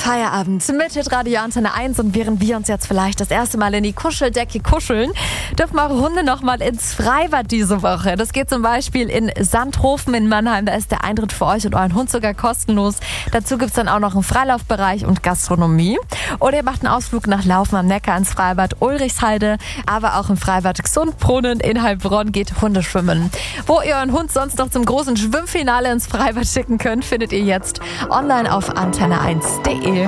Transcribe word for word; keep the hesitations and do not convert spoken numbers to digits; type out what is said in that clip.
Feierabend mit Hitradio Antenne eins und während wir uns jetzt vielleicht das erste Mal in die Kuscheldecke kuscheln, dürfen eure Hunde noch mal ins Freibad diese Woche. Das geht zum Beispiel in Sandhofen in Mannheim. Da ist der Eintritt für euch und euren Hund sogar kostenlos. Dazu gibt es dann auch noch einen Freilaufbereich und Gastronomie. Oder ihr macht einen Ausflug nach Laufen am Neckar ins Freibad Ulrichsheide, aber auch im Freibad Gsundbrunnen in Heilbronn geht Hundeschwimmen. Wo ihr euren Hund sonst noch zum großen Schwimmfinale ins Freibad schicken könnt, findet ihr jetzt online auf antenne eins punkt de.